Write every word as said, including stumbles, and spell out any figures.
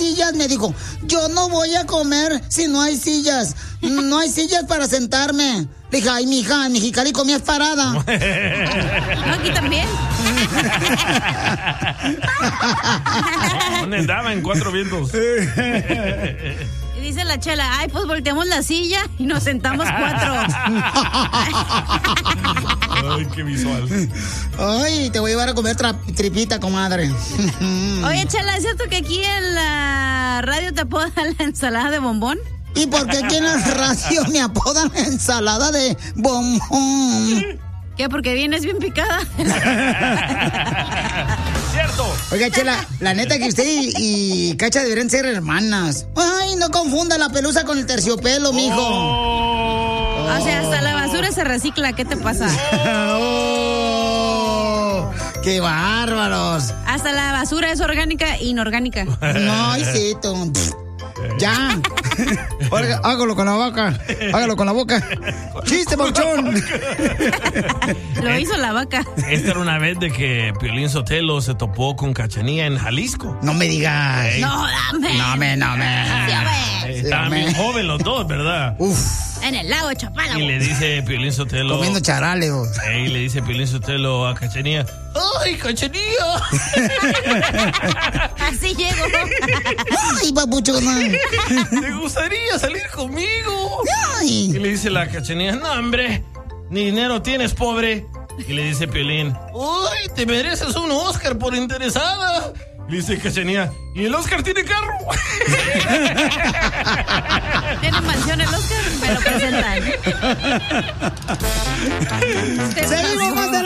sillas, me dijo, yo no voy a comer si no hay sillas. No hay sillas para sentarme. Le dije, ay, mija, en Mexicali comías parada. No, aquí también. ¿Dónde andaba? En Cuatro Vientos. Y dice la Chela, ay, pues volteamos la silla y nos sentamos cuatro. Ay, qué visual. Ay, te voy a llevar a comer tra- tripita, comadre. Oye, Chela, ¿es cierto que aquí en la radio te apodan la ensalada de bombón? ¿Y por qué aquí en la radio me apodan la ensalada de bombón? ¿Qué? Porque vienes bien picada. ¡Cierto! Oiga, Chela, la neta que usted y, y Cacha deberían ser hermanas. Ay, no confunda la pelusa con el terciopelo, mijo. Oh. O sea, hasta la basura se recicla. ¿Qué te pasa? Oh, ¡qué bárbaros! Hasta la basura es orgánica e inorgánica. No, hijito. Ya. Oiga, hágalo con la vaca. Hágalo con la boca. ¡Chiste, Pauchón! Lo hizo la vaca. Esta era una vez de que Piolín Sotelo se topó con Cachanía en Jalisco. No me digas. Ey. No, dame. No me, no me. Sí, hombre. Eh, Estaban bien jóvenes los dos, ¿verdad? Uf, En el lago de Chapala. Y le dice Piolín Sotelo. comiendo charaleos. Y le dice Piolín Sotelo a Cachanía. ¡Ay, Cachanía! Así llego. Ay, papuchona. ¿Te gustaría salir conmigo? Y Ay. le dice la Cachanía. No, hombre, ni dinero tienes, pobre. Y le dice Piolín. ¡Uy, te mereces un Oscar por interesada! Le dice Cachanía. ¿Y el Oscar tiene carro? Tiene mansión el Oscar, me lo presentan. Seguimos más de